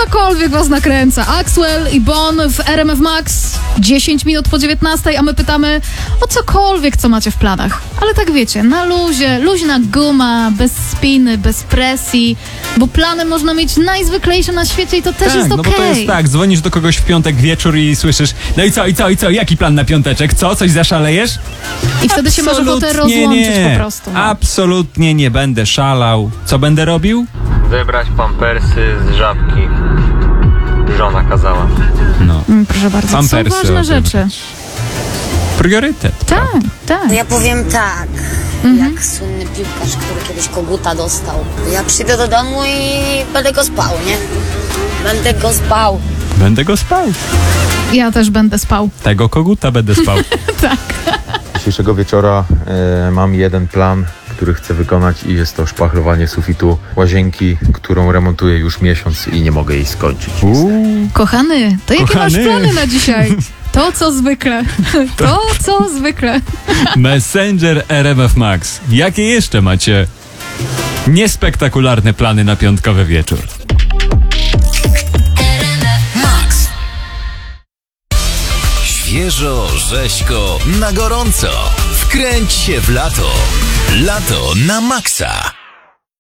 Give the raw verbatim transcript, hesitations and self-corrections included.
cokolwiek was nakręca. Axwell i Bon w R M F Max, dziesięć minut po dziewiętnastej, a my pytamy o cokolwiek, co macie w planach. Ale tak wiecie, na luzie, luźna guma, bez spiny, bez presji, bo plany można mieć najzwyklejsze na świecie i to też tak, jest no okej. bo to jest tak, dzwonisz do kogoś w piątek wieczór i słyszysz, no i co, i co, i co, jaki plan na piąteczek? Co, coś zaszalejesz? I wtedy się masz ochotę Absolutnie rozłączyć nie. po prostu. No. Absolutnie nie będę szalał. Co będę robił? Wybrać pampersy z żabki. Żona kazała. No, Mm, Proszę bardzo, Pampersy są ważne odebrać. rzeczy. priorytet. Tak, tak. No ja powiem tak, jak słynny piłkarz, który kiedyś koguta dostał. Ja przyjdę do domu i będę go spał, nie? Będę go spał. Będę go spał. Ja też będę spał. Tego koguta będę spał. Tak. Dzisiejszego wieczora e, mam jeden plan, który chcę wykonać i jest to szpachlowanie sufitu łazienki, którą remontuję już miesiąc i nie mogę jej skończyć. Uuu. Kochany, to jakie Kochany. masz plany na dzisiaj? To co zwykle. To co zwykle. Messenger R M F Max. Jakie jeszcze macie niespektakularne plany na piątkowy wieczór? Świeżo, rzeźko, na gorąco. Wkręć się w lato. Lato na maksa.